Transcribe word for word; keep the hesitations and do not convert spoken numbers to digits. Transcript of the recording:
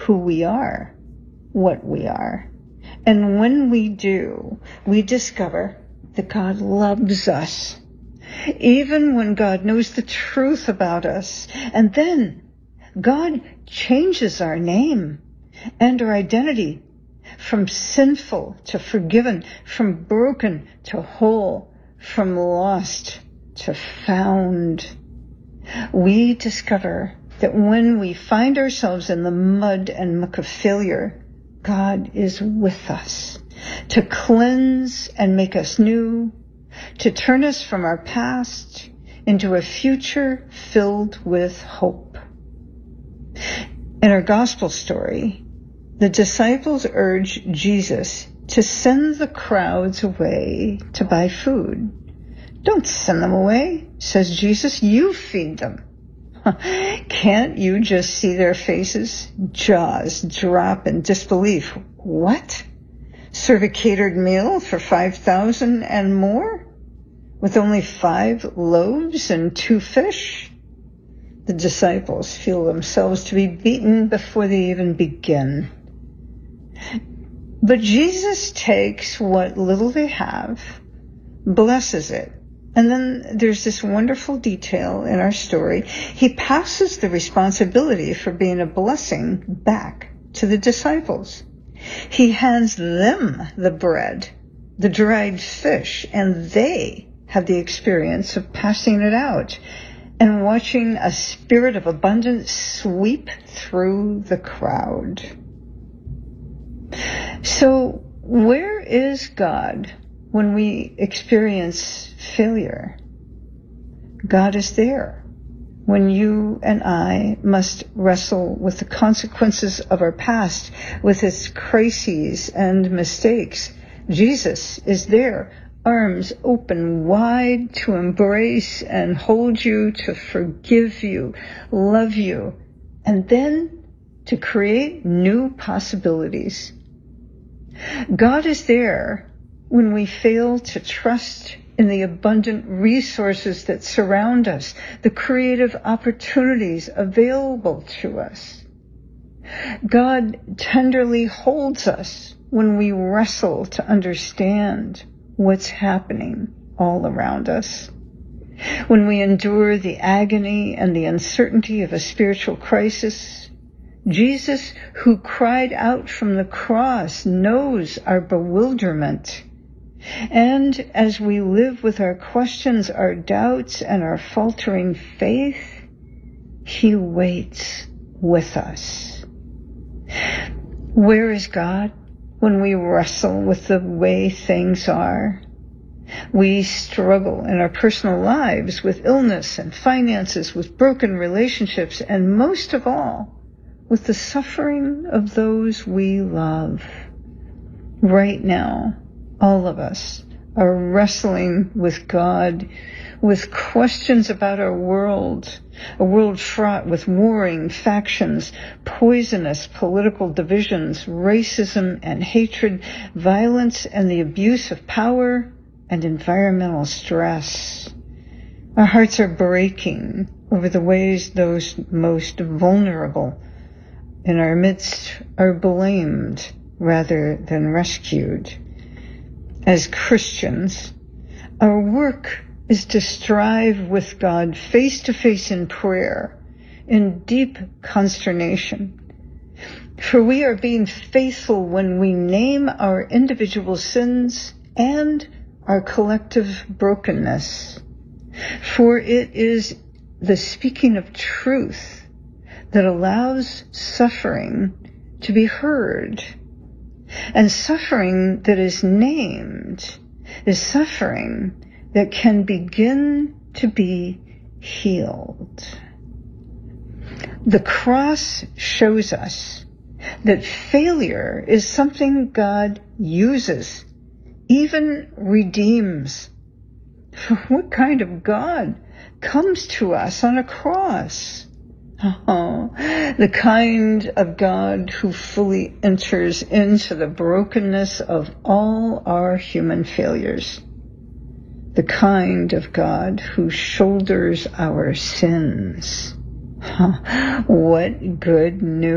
who we are, what we are. And when we do, we discover that God loves us, even when God knows the truth about us. And then God changes our name and our identity from sinful to forgiven, from broken to whole, from lost to found. We discover that when we find ourselves in the mud and muck of failure, God is with us to cleanse and make us new, to turn us from our past into a future filled with hope. In our gospel story, the disciples urge Jesus to send the crowds away to buy food. Don't send them away, says Jesus. You feed them. Can't you just see their faces? Jaws drop in disbelief. What? Serve a catered meal for five thousand and more? With only five loaves and two fish? The disciples feel themselves to be beaten before they even begin. But Jesus takes what little they have, blesses it, and then there's this wonderful detail in our story. He passes the responsibility for being a blessing back to the disciples. He hands them the bread, the dried fish, and they have the experience of passing it out and watching a spirit of abundance sweep through the crowd. So where is God when we experience failure? God is there when you and I must wrestle with the consequences of our past, with its crises and mistakes. Jesus is there, arms open wide to embrace and hold you, to forgive you, love you, and then to create new possibilities. God is there when we fail to trust in the abundant resources that surround us, the creative opportunities available to us. God tenderly holds us when we wrestle to understand what's happening all around us. When we endure the agony and the uncertainty of a spiritual crisis, Jesus, who cried out from the cross, knows our bewilderment. And as we live with our questions, our doubts, and our faltering faith, he waits with us. Where is God when we wrestle with the way things are? We struggle in our personal lives with illness and finances, with broken relationships, and most of all, with the suffering of those we love. Right now, all of us are wrestling with God, with questions about our world, a world fraught with warring factions, poisonous political divisions, racism and hatred, violence and the abuse of power, and environmental stress. Our hearts are breaking over the ways those most vulnerable in our midst are blamed rather than rescued. As Christians, our work is to strive with God face to face in prayer, in deep consternation. For we are being faithful when we name our individual sins and our collective brokenness. For it is the speaking of truth that allows suffering to be heard. And suffering that is named is suffering that can begin to be healed. The cross shows us that failure is something God uses, even redeems. What kind of God comes to us on a cross? Oh, the kind of God who fully enters into the brokenness of all our human failures. The kind of God who shoulders our sins. What good news.